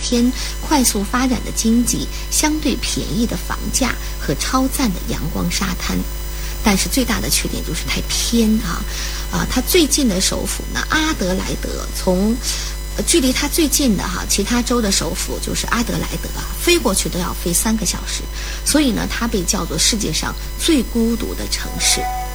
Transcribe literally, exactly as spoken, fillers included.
天、快速发展的经济、相对便宜的房价和超赞的阳光沙滩。但是最大的缺点就是太偏啊！啊，它最近的首府呢，阿德莱德，从呃距离它最近的哈其他州的首府就是阿德莱德啊，飞过去都要飞三个小时，所以呢，它被叫做世界上最孤独的城市。